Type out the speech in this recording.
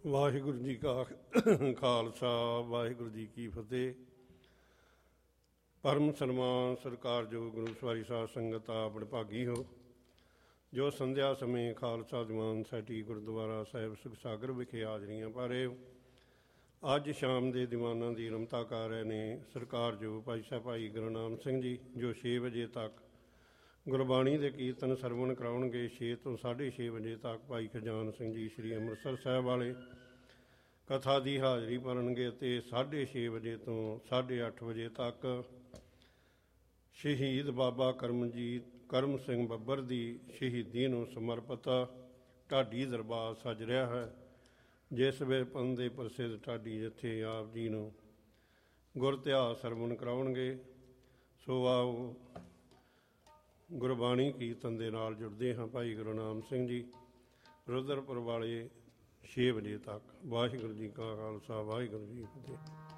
ਵਾਹਿਗੁਰੂ ਜੀ ਕਾ ਖਾਲਸਾ, ਵਾਹਿਗੁਰੂ ਜੀ ਕੀ ਫਤਿਹ। ਪਰਮ ਸਨਮਾਨ ਸਤਿਕਾਰਯੋਗ ਗੁਰੂ ਸਵਾਰੀ ਸਾਧ ਸੰਗਤ ਆਪ ਭਾਗੀ ਹੋ, ਜੋ ਸੰਧਿਆ ਸਮੇਂ ਖਾਲਸਾ ਦੀਵਾਨ ਸੈਟੀ ਗੁਰਦੁਆਰਾ ਸਾਹਿਬ ਸੁਖਸਾਗਰ ਵਿਖੇ ਹਾਜ਼ਰੀਆਂ ਭਰ ਰਹੇ ਹੋ। ਅੱਜ ਸ਼ਾਮ ਦੇ ਦੀਵਾਨਾਂ ਦੀ ਰਮਤਾ ਕਰ ਰਹੇ ਨੇ ਸਤਿਕਾਰਯੋਗ ਭਾਈ ਸਾਹਿਬ ਭਾਈ ਗੁਰਨਾਮ ਸਿੰਘ ਜੀ, ਜੋ 6 ਵਜੇ ਤੱਕ ਗੁਰਬਾਣੀ ਦੇ ਕੀਰਤਨ ਸਰਵਣ ਕਰਾਉਣਗੇ। 6 ਤੋਂ 6:30 ਵਜੇ ਤੱਕ ਭਾਈ ਖਜਾਨ ਸਿੰਘ ਜੀ ਸ੍ਰੀ ਅੰਮ੍ਰਿਤਸਰ ਸਾਹਿਬ ਵਾਲੇ ਕਥਾ ਦੀ ਹਾਜ਼ਰੀ ਭਰਨਗੇ ਅਤੇ 6:30 ਵਜੇ ਤੋਂ 8:30 ਵਜੇ ਤੱਕ ਸ਼ਹੀਦ ਬਾਬਾ ਕਰਮ ਸਿੰਘ ਬੱਬਰ ਦੀ ਸ਼ਹੀਦੀ ਨੂੰ ਸਮਰਪਿਤ ਢਾਡੀ ਦਰਬਾਰ ਸੱਜ ਰਿਹਾ ਹੈ, ਜਿਸ ਵਿੱਚ ਪੰਥ ਦੇ ਪ੍ਰਸਿੱਧ ਢਾਡੀ ਜਥੇ ਆਪ ਜੀ ਨੂੰ ਗੁਰ ਇਤਿਹਾਸ ਸਰਵਣ ਕਰਾਉਣਗੇ। ਸੋ ਆਓ ਗੁਰਬਾਣੀ ਕੀਰਤਨ ਦੇ ਨਾਲ ਜੁੜਦੇ ਹਾਂ। ਭਾਈ ਗੁਰਨਾਮ ਸਿੰਘ ਜੀ ਰੁਦਰਪੁਰ ਵਾਲੇ 6 ਵਜੇ ਤੱਕ। ਵਾਹਿਗੁਰੂ ਜੀ ਕਾ ਖਾਲਸਾ, ਵਾਹਿਗੁਰੂ ਜੀ ਕੀ ਫਤਿਹ।